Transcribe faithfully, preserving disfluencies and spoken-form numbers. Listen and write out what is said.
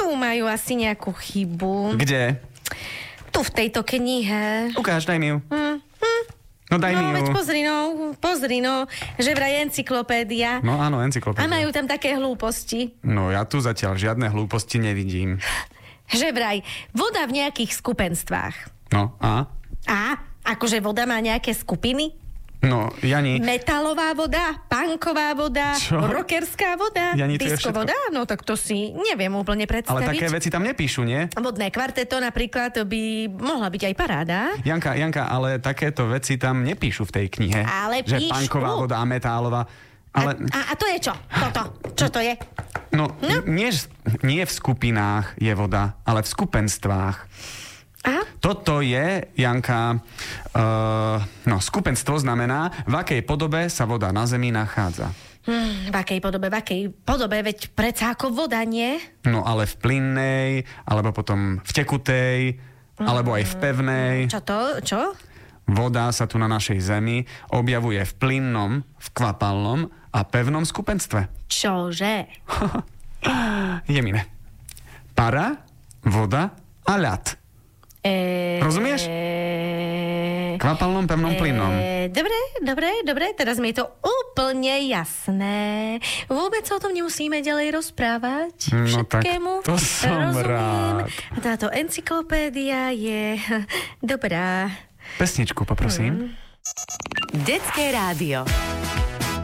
tu majú asi nejakú chybu. Kde? Tu v tejto knihe. Ukáž, daj mi ju. Hm, hm. No daj no, mi ju. veď pozri, no, pozri, no, že vraj encyklopédia. No áno, encyklopédia. A majú tam také hlúposti. No ja tu zatiaľ žiadne hlúposti nevidím. Že vraj, voda v nejakých skupenstvách. No a? A? Akože voda má nejaké skupiny? No, Jani... Metalová voda, punková voda, Čo? rockerská voda, Jani, to je disco všetko- voda? No tak to si neviem úplne Ale predstaviť. také veci tam nepíšu, nie? Vodné kvarteto napríklad, to by mohla byť aj paráda. Janka, Janka, ale takéto veci tam nepíšu v tej knihe. Ale že píšu. punková voda a metálová. Ale... A, a, a to je čo? Toto. Čo to je? No, No. Nie, nie v skupinách je voda, ale v skupenstvách. Aha. Toto je, Janka, uh, no, skupenstvo znamená, v akej podobe sa voda na Zemi nachádza. Hm, v akej podobe, v akej podobe, veď predsa ako voda, nie? No, ale v plynnej, alebo potom v tekutej, alebo aj v pevnej. Čo to? Čo? Voda sa tu na našej Zemi objavuje v plynnom, v kvapalnom a pevnom skupenstve. Čože? Jemine. Para, voda a ľad. E... Rozumieš? E... Kvapalnom, pevnom, plynnom. E, dobre, dobre, dobre, teraz mi je to úplne jasné. Vôbec sa o tom nemusíme ďalej rozprávať. No tak Všetkému to som rozumiem. rád. A táto encyklopédia je dobrá. Pesničku, poprosím. Detské rádio.